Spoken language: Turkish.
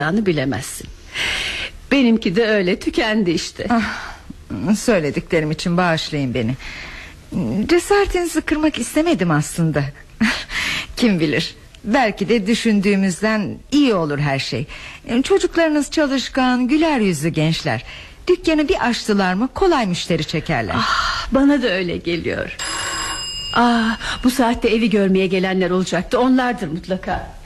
bilemezsin. Benimki de öyle tükendi işte. Söylediklerim için bağışlayın beni. Cesaretinizi kırmak istemedim aslında. Kim bilir, belki de düşündüğümüzden iyi olur her şey. Çocuklarınız çalışkan, güler yüzlü gençler. Dükkanı bir açtılar mı kolay müşteri çekerler. Bana da öyle geliyor. Bu saatte evi görmeye gelenler olacaktı. Onlardır mutlaka.